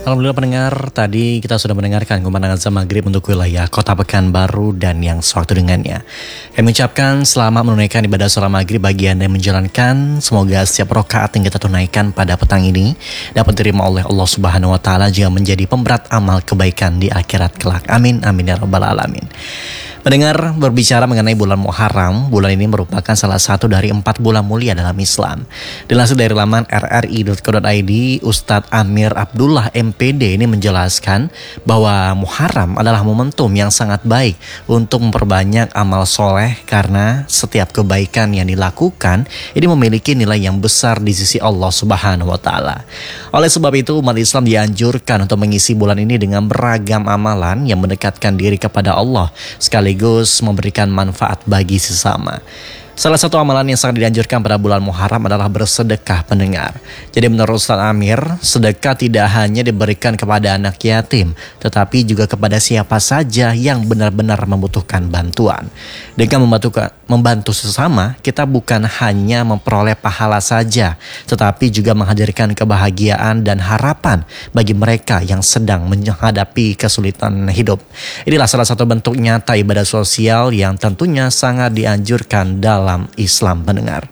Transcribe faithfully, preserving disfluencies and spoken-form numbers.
Alhamdulillah pendengar, tadi kita sudah mendengarkan kumandang azan maghrib untuk wilayah Kota Pekanbaru dan yang sewaktu dengannya. Kami mengucapkan selamat menunaikan ibadah sholat maghrib bagi Anda yang menjalankan. Semoga setiap rakaat yang kita tunaikan pada petang ini dapat diterima oleh Allah Subhanahu Wa Taala juga menjadi pemberat amal kebaikan di akhirat kelak. Amin, amin ya rabbal alamin. Mendengar berbicara mengenai bulan Muharram, bulan ini merupakan salah satu dari empat bulan mulia dalam Islam. Dilansir dari laman r r i dot co dot i d, Ustadz Amir Abdullah M P D ini menjelaskan bahwa Muharram adalah momentum yang sangat baik untuk memperbanyak amal soleh karena setiap kebaikan yang dilakukan ini memiliki nilai yang besar di sisi Allah Subhanahu Wa Taala. Oleh sebab itu umat Islam dianjurkan untuk mengisi bulan ini dengan beragam amalan yang mendekatkan diri kepada Allah sekali sekaligus memberikan manfaat bagi sesama. Salah satu amalan yang sangat dianjurkan pada bulan Muharram adalah bersedekah pendengar. Jadi menurut Ustaz Amir, sedekah tidak hanya diberikan kepada anak yatim, tetapi juga kepada siapa saja yang benar-benar membutuhkan bantuan. Dengan membantu, membantu sesama, kita bukan hanya memperoleh pahala saja, tetapi juga menghadirkan kebahagiaan dan harapan bagi mereka yang sedang menghadapi kesulitan hidup. Inilah salah satu bentuk nyata ibadah sosial yang tentunya sangat dianjurkan dalam Islam pendengar.